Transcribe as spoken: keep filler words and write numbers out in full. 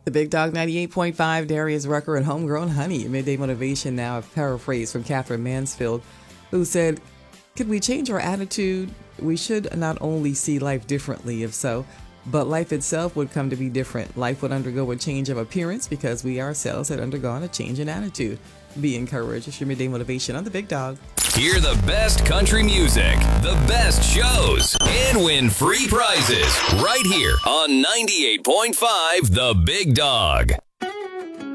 The Big Dog ninety-eight point five, Darius Rucker and Homegrown Honey. Midday Motivation now, a paraphrase from Catherine Mansfield, who said, could we change our attitude? We should not only see life differently, if so, but life itself would come to be different. Life would undergo a change of appearance because we ourselves had undergone a change in attitude. Be encouraged. It's your Midday Motivation on The Big Dog. Hear the best country music, the best shows, and win free prizes right here on ninety-eight point five The Big Dog.